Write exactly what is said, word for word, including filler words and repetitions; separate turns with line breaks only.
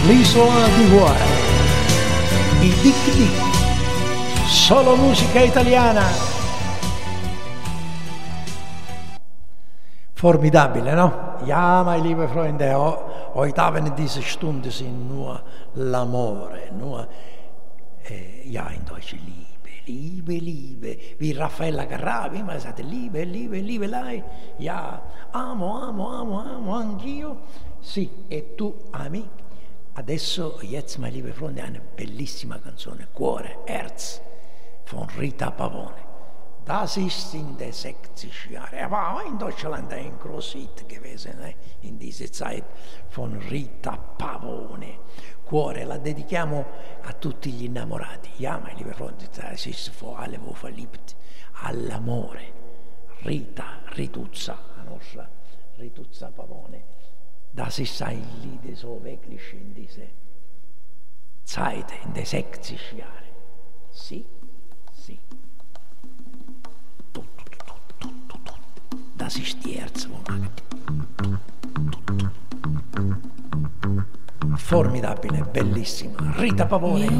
l'isola di Guare, i Dic Dic, solo musica italiana. Formidabile, no? Ja, meine liebe Freunde, heute Abend in dieser Stunde sind nur l'amore, nur, äh, ja, in Deutsch Liebe, Liebe, Liebe, wie Raffaella Carrà, wie man sagt, Liebe, Liebe, Liebe, lei, ja, amo, amo, amo, amo, anch'io, sì, e tu ami. Adesso, jetzt, meine liebe Freunde, eine bellissima canzone, Cuore, Herz, von Rita Pavone. Das ist in den sechzig Jahren. Er war auch in Deutschland ein Großhit gewesen, eh? In dieser Zeit von Rita Pavone. Cuore, la dedichiamo a tutti gli innamorati. Ja, meine liebe Freunde, das ist vor allem wo verliebt all'amore. Rita, Rituzza, la nostra Rituzza Pavone. Das ist ein Lied so wirklich in diese Zeit, in den sechzig Jahren. Sì, sì. Das ist die Erzwohnung. Formidabile, bellissima. Rita Pavone.